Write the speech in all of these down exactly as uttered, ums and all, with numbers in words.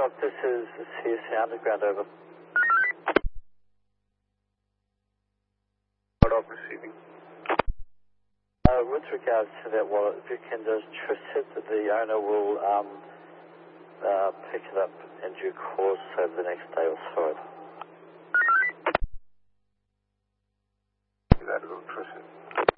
Murdoch, this is C S C Underground, over. Murdoch receiving. Uh, with regards to that wallet, if you can just trust it that the owner will um, uh, pick it up in due course over the next day or so. That will trust it.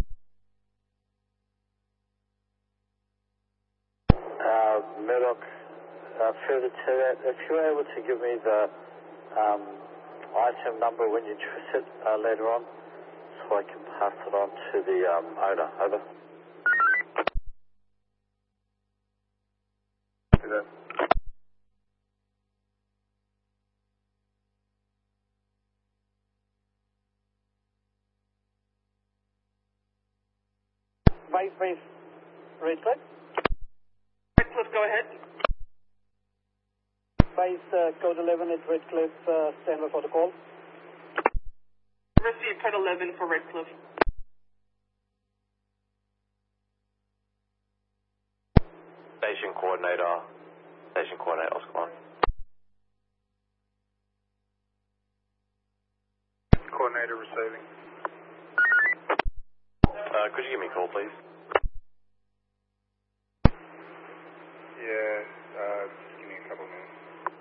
Uh, Murdoch, uh, further to that, if you're able to give me the um, item number when you trust it uh, later on, so I can pass it on to the um, owner. Over. Do that. Vice Base Redcliffe. Redcliffe, go ahead. Vice uh, Code eleven at Redcliffe, uh, stand by for the call. Receive Code eleven for Redcliffe. Station coordinator, station coordinator, Oscar one. Coordinator receiving. Uh, could you give me a call, please? Yeah, uh,